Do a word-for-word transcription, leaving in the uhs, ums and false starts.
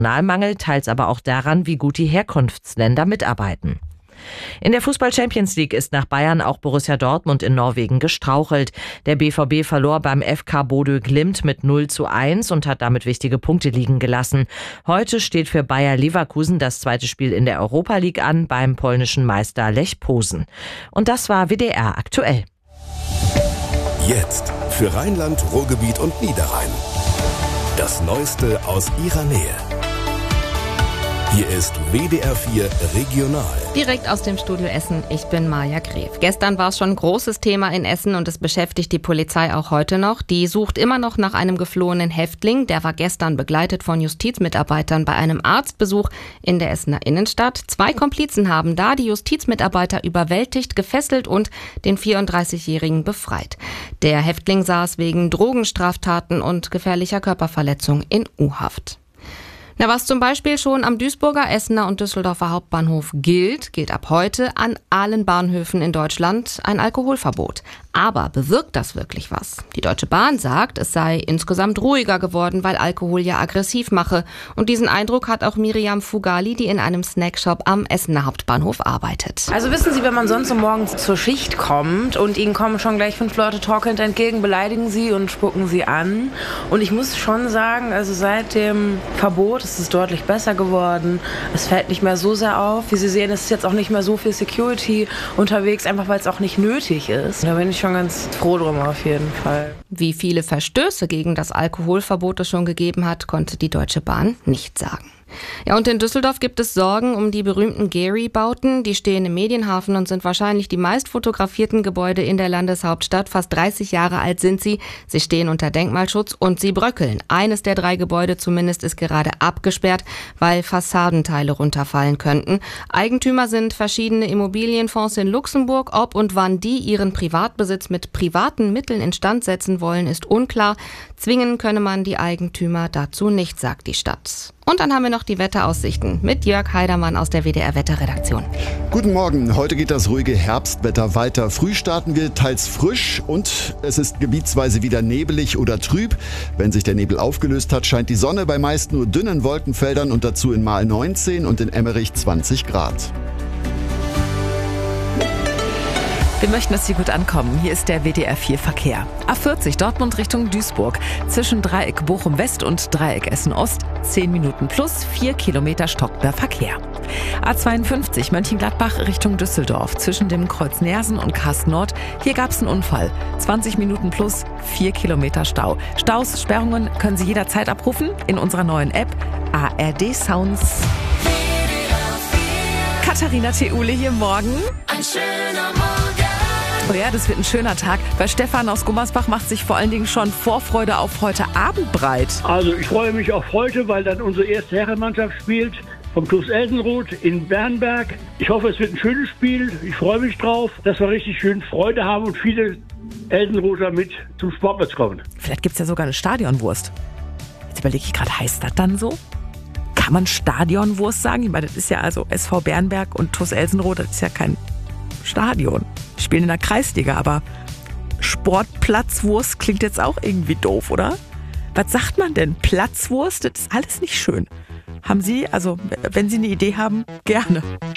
Personalmangel, teils aber auch daran, wie gut die Herkunftsländer mitarbeiten. In der Fußball-Champions League ist nach Bayern auch Borussia Dortmund in Norwegen gestrauchelt. Der B V B verlor beim F K Bodø Glimt mit null zu eins und hat damit wichtige Punkte liegen gelassen. Heute steht für Bayer Leverkusen das zweite Spiel in der Europa League an beim polnischen Meister Lech Posen. Und das war W D R aktuell. Jetzt für Rheinland, Ruhrgebiet und Niederrhein. Das Neueste aus ihrer Nähe. Hier ist W D R vier Regional. Direkt aus dem Studio Essen, ich bin Maja Gref. Gestern war es schon ein großes Thema in Essen und es beschäftigt die Polizei auch heute noch. Die sucht immer noch nach einem geflohenen Häftling. Der war gestern begleitet von Justizmitarbeitern bei einem Arztbesuch in der Essener Innenstadt. Zwei Komplizen haben da die Justizmitarbeiter überwältigt, gefesselt und den vierunddreißigjährigen befreit. Der Häftling saß wegen Drogenstraftaten und gefährlicher Körperverletzung in U-Haft. Na, was zum Beispiel schon am Duisburger, Essener und Düsseldorfer Hauptbahnhof gilt, gilt ab heute an allen Bahnhöfen in Deutschland ein Alkoholverbot. Aber bewirkt das wirklich was? Die Deutsche Bahn sagt, es sei insgesamt ruhiger geworden, weil Alkohol ja aggressiv mache. Und diesen Eindruck hat auch Miriam Fugali, die in einem Snackshop am Essener Hauptbahnhof arbeitet. Also wissen Sie, wenn man sonst um morgens zur Schicht kommt und Ihnen kommen schon gleich fünf Leute torkelnd entgegen, beleidigen Sie und spucken Sie an. Und ich muss schon sagen, also seit dem Verbot ist es deutlich besser geworden. Es fällt nicht mehr so sehr auf. Wie Sie sehen, es ist jetzt auch nicht mehr so viel Security unterwegs, einfach weil es auch nicht nötig ist. Da bin ich schon ganz froh drum auf jeden Fall. Wie viele Verstöße gegen das Alkoholverbot es schon gegeben hat, konnte die Deutsche Bahn nicht sagen. Ja, und in Düsseldorf gibt es Sorgen um die berühmten Gehry-Bauten. Die stehen im Medienhafen und sind wahrscheinlich die meist fotografierten Gebäude in der Landeshauptstadt. Fast dreißig Jahre alt sind sie. Sie stehen unter Denkmalschutz und sie bröckeln. Eines der drei Gebäude zumindest ist gerade abgesperrt, weil Fassadenteile runterfallen könnten. Eigentümer sind verschiedene Immobilienfonds in Luxemburg. Ob und wann die ihren Privatbesitz mit privaten Mitteln instand setzen wollen, ist unklar. Zwingen könne man die Eigentümer dazu nicht, sagt die Stadt. Und dann haben wir noch die Wetteraussichten mit Jörg Heidermann aus der W D R Wetterredaktion. Guten Morgen, heute geht das ruhige Herbstwetter weiter. Früh starten wir teils frisch und es ist gebietsweise wieder nebelig oder trüb. Wenn sich der Nebel aufgelöst hat, scheint die Sonne bei meist nur dünnen Wolkenfeldern und dazu in Mahl neunzehn und in Emmerich zwanzig Grad. Wir möchten, dass Sie gut ankommen. Hier ist der W D R vier Verkehr. A vierzig Dortmund Richtung Duisburg. Zwischen Dreieck Bochum West und Dreieck Essen Ost. zehn Minuten plus, vier Kilometer stockender Verkehr. A zweiundfünfzig Mönchengladbach Richtung Düsseldorf. Zwischen dem Kreuz Nersen und Karst Nord. Hier gab es einen Unfall. zwanzig Minuten plus, vier Kilometer Stau. Staus, Sperrungen können Sie jederzeit abrufen in unserer neuen App A R D Sounds. Katharina Theule hier morgen. Ein schöner Morgen. Oh ja, das wird ein schöner Tag, weil Stefan aus Gummersbach macht sich vor allen Dingen schon Vorfreude auf heute Abend breit. Also ich freue mich auf heute, weil dann unsere erste Herrenmannschaft spielt vom TuS Elsenroth in Bernberg. Ich hoffe, es wird ein schönes Spiel. Ich freue mich drauf, dass wir richtig schön Freude haben und viele Elsenrother mit zum Sportplatz kommen. Vielleicht gibt es ja sogar eine Stadionwurst. Jetzt überlege ich gerade, heißt das dann so? Kann man Stadionwurst sagen? Ich meine, das ist ja also S V Bernberg und TuS Elsenroth, das ist ja kein Stadion. Die spielen in der Kreisliga, aber Sportplatzwurst klingt jetzt auch irgendwie doof, oder? Was sagt man denn? Platzwurst, das ist alles nicht schön. Haben Sie, also wenn Sie eine Idee haben, gerne.